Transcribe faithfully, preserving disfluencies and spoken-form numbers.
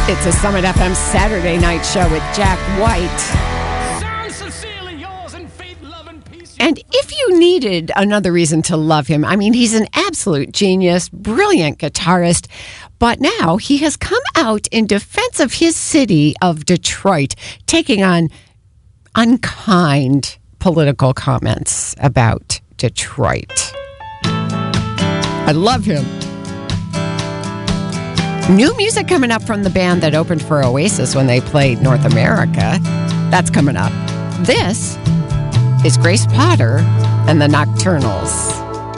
It's a Summit F M Saturday night show with Jack White. And if you needed another reason to love him, I mean, he's an absolute genius, brilliant guitarist. But now he has come out in defense of his city of Detroit, taking on unkind political comments about Detroit. I love him. New music coming up from the band that opened for Oasis when they played North America. That's coming up. This is Grace Potter and the Nocturnals.